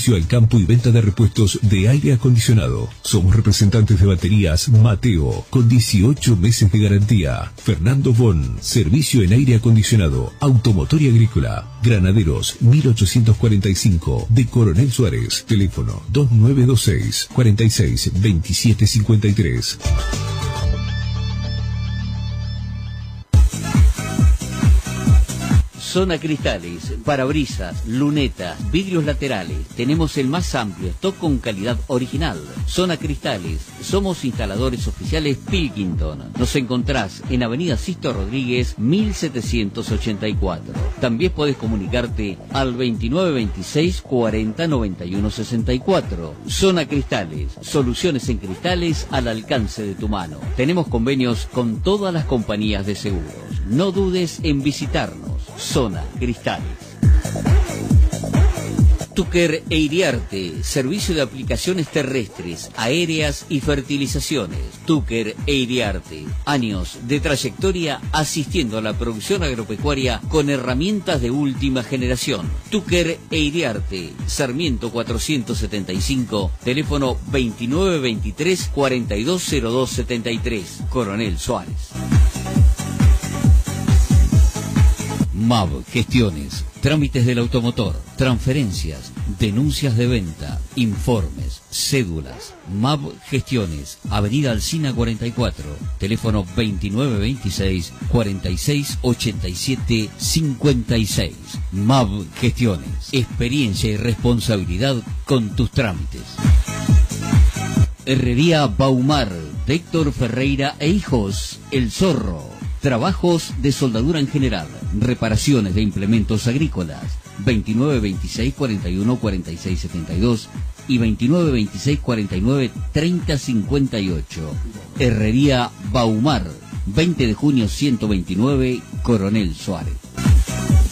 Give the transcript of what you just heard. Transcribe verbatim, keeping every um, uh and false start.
servicio al campo y venta de repuestos de aire acondicionado. Somos representantes de baterías Mateo, con dieciocho meses de garantía. Fernando Bon, servicio en aire acondicionado, automotor y agrícola. Granaderos mil ochocientos cuarenta y cinco de Coronel Suárez. Teléfono dos nueve dos seis, cuarenta y seis, veintisiete cincuenta y tres. Zona Cristales, parabrisas, lunetas, vidrios laterales. Tenemos el más amplio stock con calidad original. Zona Cristales, somos instaladores oficiales Pilkington. Nos encontrás en Avenida Sisto Rodríguez, mil setecientos ochenta y cuatro. También podés comunicarte al veintinueve veintiséis, cuarenta, noventa y uno sesenta y cuatro. Zona Cristales, soluciones en cristales al alcance de tu mano. Tenemos convenios con todas las compañías de seguros. No dudes en visitarnos. Zona Cristales. Tucker e Iriarte, servicio de aplicaciones terrestres, aéreas y fertilizaciones. Tucker e Iriarte, años de trayectoria asistiendo a la producción agropecuaria con herramientas de última generación. Tucker e Iriarte, Sarmiento cuatrocientos setenta y cinco, teléfono veintinueve veintitrés, cuarenta y dos cero dos setenta y tres, Coronel Suárez. M A B Gestiones, trámites del automotor, transferencias, denuncias de venta, informes, cédulas. M A B Gestiones, Avenida Alsina cuarenta y cuatro, teléfono veintinueve veintiséis, cuarenta y seis, ochenta y siete, cincuenta y seis. M A B Gestiones, experiencia y responsabilidad con tus trámites. Herrería Baumar, de Héctor Ferreira e Hijos, El Zorro. Trabajos de soldadura en general, reparaciones de implementos agrícolas, veintinueve veintiséis, cuarenta y uno, cuarenta y seis, setenta y dos y veintinueve veintiséis, cuarenta y nueve, treinta, cincuenta y ocho. Herrería Baumar, veinte de junio ciento veintinueve, Coronel Suárez.